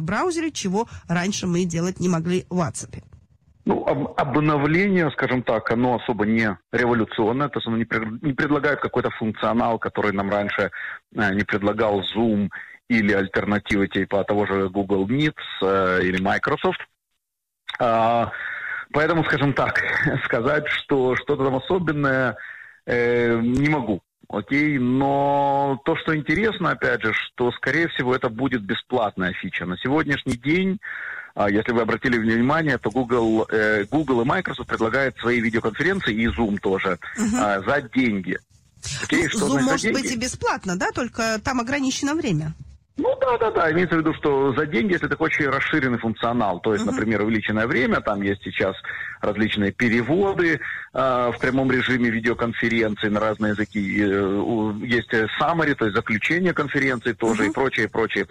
в браузере, чего раньше мы делать не могли в WhatsApp. Ну, обновление, скажем так, оно особо не революционное, то есть оно не предлагает какой-то функционал, который нам раньше не предлагал Zoom или альтернативы типа того же Google Meets или Microsoft. Поэтому, скажем так, сказать, что что-то там особенное не могу. Окей, но то, что интересно, опять же, что, скорее всего, это будет бесплатная фича. На сегодняшний день, если вы обратили внимание, то Google и Microsoft предлагают свои видеоконференции, и Zoom тоже, за деньги. Окей, Zoom может быть и бесплатно, да, только там ограничено время. Ну да, имеется в виду, что за деньги, если ты хочешь расширенный функционал, то есть, например, увеличенное время, там есть сейчас различные переводы в прямом режиме видеоконференции на разные языки, есть summary, то есть заключение конференции тоже и прочее.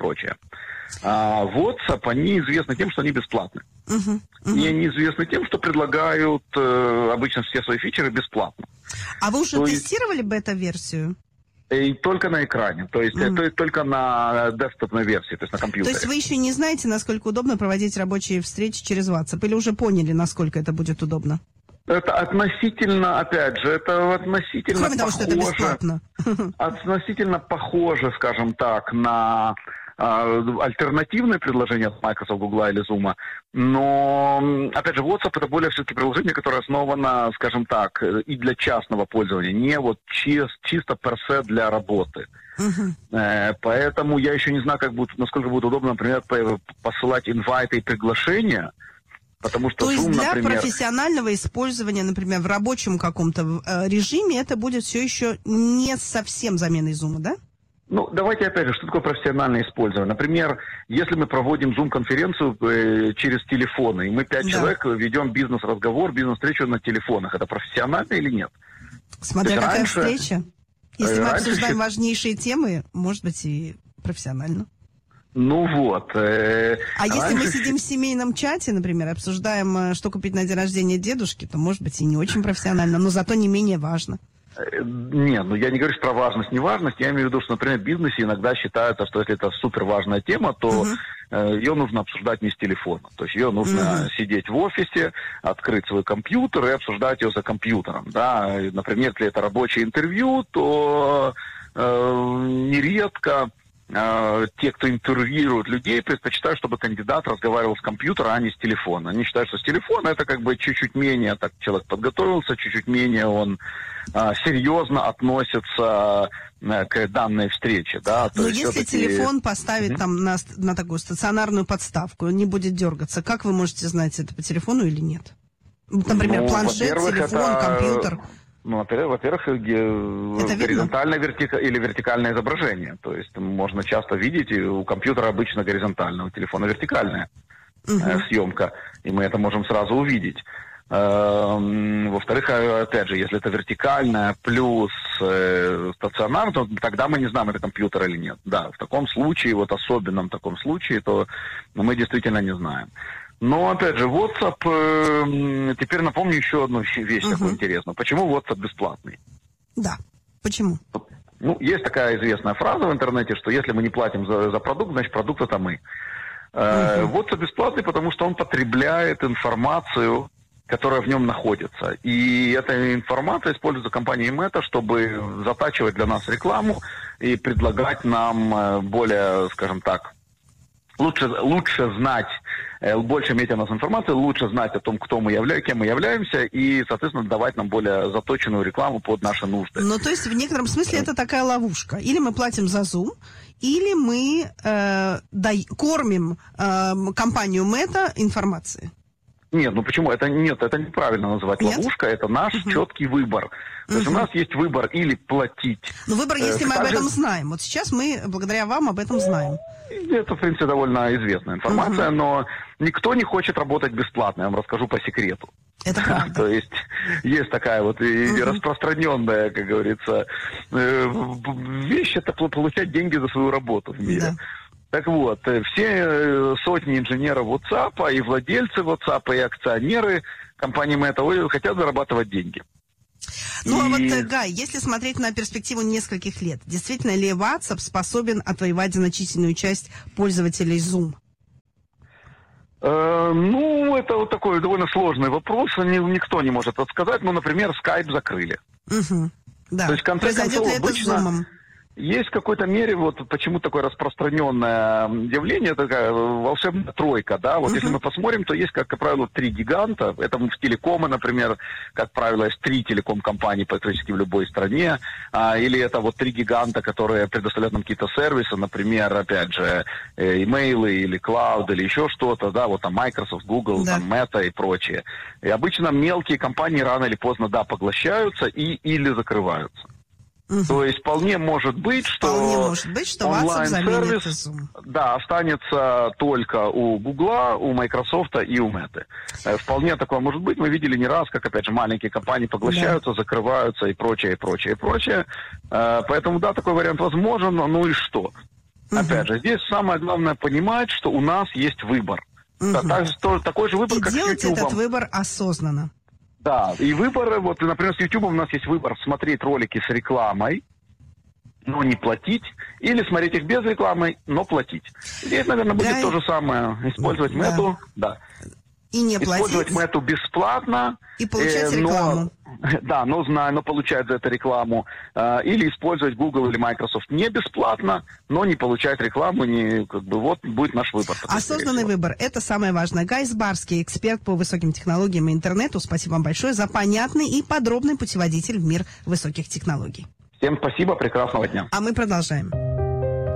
WhatsApp, они известны тем, что они бесплатны. И они известны тем, что предлагают обычно все свои фичеры бесплатно. А вы уже тестировали бета-версию? И только на экране, то есть только на десктопной версии, то есть на компьютере. То есть вы еще не знаете, насколько удобно проводить рабочие встречи через WhatsApp, или уже поняли, насколько это будет удобно? Это относительно, опять же, Кроме того, что это бесплатно. Относительно похоже, скажем так, на альтернативные предложения от Microsoft, Google или Zoom, но, опять же, WhatsApp это более все-таки приложение, которое основано, скажем так, и для частного пользования, не вот чисто персе для работы. Поэтому я еще не знаю, насколько будет удобно, например, посылать инвайты и приглашения. Потому что то есть Zoom, для например, профессионального использования, например, в рабочем каком-то режиме, это будет все еще не совсем заменой Zoom, да? Ну, давайте опять же, что такое профессиональное использование? Например, если мы проводим Zoom-конференцию через телефоны, и мы 5 человек ведем бизнес-разговор, бизнес-встречу на телефонах, это профессионально или нет? Смотря какая встреча. Если мы обсуждаем важнейшие темы, может быть, и профессионально. Ну вот. Если мы сидим в семейном чате, например, обсуждаем, что купить на день рождения дедушки, то, может быть, и не очень профессионально, но зато не менее важно. Нет, я не говорю про важность, неважность. Я имею в виду, что, например, в бизнесе иногда считается, что если это супер важная тема, то ее нужно обсуждать не с телефона. То есть ее нужно сидеть в офисе, открыть свой компьютер и обсуждать ее за компьютером. Да? Например, если это рабочее интервью, то нередко те, кто интервьюирует людей, предпочитают, чтобы кандидат разговаривал с компьютера, а не с телефона. Они считают, что с телефона это как бы чуть-чуть менее, так человек подготовился, чуть-чуть менее он серьезно относится к данной встрече. Да? Но если телефон поставить там на такую стационарную подставку, он не будет дергаться, как вы можете знать, это по телефону или нет? Например, планшет, телефон, компьютер. Ну, во-первых, горизонтальное или вертикальное изображение. То есть можно часто видеть, у компьютера обычно горизонтальное, у телефона вертикальная съемка, и мы это можем сразу увидеть. Во-вторых, опять же, если это вертикальное плюс стационар, то тогда мы не знаем, это компьютер или нет. Да, в таком случае, вот особенном таком случае, то мы действительно не знаем. Но, опять же, WhatsApp, теперь напомню еще одну вещь такую интересную. Почему WhatsApp бесплатный? Да, почему? Ну, есть такая известная фраза в интернете, что если мы не платим за продукт, значит, продукт это мы. WhatsApp бесплатный, потому что он потребляет информацию, которая в нем находится. И эта информация используется компанией Meta, чтобы затачивать для нас рекламу и предлагать нам более, скажем так, лучше знать, больше иметь о нас информации, лучше знать о том, кем мы являемся, и, соответственно, давать нам более заточенную рекламу под наши нужды. Ну, то есть, в некотором смысле это такая ловушка. Или мы платим за Zoom, или мы кормим компанию Meta информацией. Нет, ну почему? Это неправильно называть ловушка, это наш четкий выбор. То есть у нас есть выбор или платить. Но выбор, если мы об этом знаем. Вот сейчас мы, благодаря вам, об этом знаем. Это, в принципе, довольно известная информация, но никто не хочет работать бесплатно, я вам расскажу по секрету. Это правда. То есть такая вот распространенная, как говорится, вещь, это получать деньги за свою работу в мире. Да. Так вот, все сотни инженеров WhatsApp, и владельцы WhatsApp, и акционеры компании Meta хотят зарабатывать деньги. Ну, а вот, Гай, если смотреть на перспективу нескольких лет, действительно ли WhatsApp способен отвоевать значительную часть пользователей Zoom? Ну, это вот такой довольно сложный вопрос, никто не может отсказать. Ну, например, Skype закрыли. Угу. Да. То есть, в конце произойдет концов, ли это с Zoom? Есть в какой-то мере, вот почему такое распространенное явление, такая волшебная тройка, да, вот если мы посмотрим, то есть, как правило, 3 гиганта, это в телекомы, например, как правило, есть 3 телеком-компании практически в любой стране, или это вот 3 гиганта, которые предоставляют нам какие-то сервисы, например, опять же, имейлы или клауд, или еще что-то, да, вот там Microsoft, Google, да. там Meta и прочее. И обычно мелкие компании рано или поздно, да, поглощаются или закрываются. То есть вполне может быть, что онлайн-сервис останется только у Гугла, у Microsoft и у Meta. Вполне такое может быть. Мы видели не раз, как, опять же, маленькие компании поглощаются, закрываются и прочее, и прочее, и прочее. Поэтому, да, такой вариант возможен, ну и что? Опять же, здесь самое главное понимать, что у нас есть выбор. Такой же выбор, и как с YouTube. И делать этот выбор осознанно. Да, и выбор, вот, например, с YouTube у нас есть выбор смотреть ролики с рекламой, но не платить, или смотреть их без рекламы, но платить. Здесь, наверное, будет то же самое. Использовать Мету, да. И не платить. Использовать Мету бесплатно. И получать рекламу. Да, но получать за это рекламу. Или использовать Google или Microsoft не бесплатно, но не получать рекламу. Вот будет наш выбор. Осознанный выбор. Это самое важное. Гай Сбарский, эксперт по высоким технологиям и интернету. Спасибо вам большое за понятный и подробный путеводитель в мир высоких технологий. Всем спасибо, прекрасного дня. А мы продолжаем.